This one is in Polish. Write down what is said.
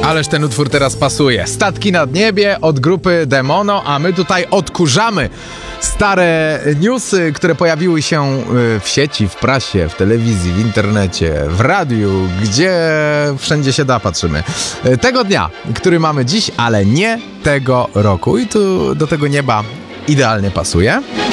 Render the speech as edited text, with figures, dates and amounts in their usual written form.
Ależ ten utwór teraz pasuje. Statki nad niebie od grupy Demono, a my tutaj odkurzamy stare newsy, które pojawiły się w sieci, w prasie, w telewizji, w internecie, w radiu, gdzie wszędzie się da, patrzymy. Tego dnia, który mamy dziś, ale nie tego roku. I tu do tego nieba idealnie pasuje.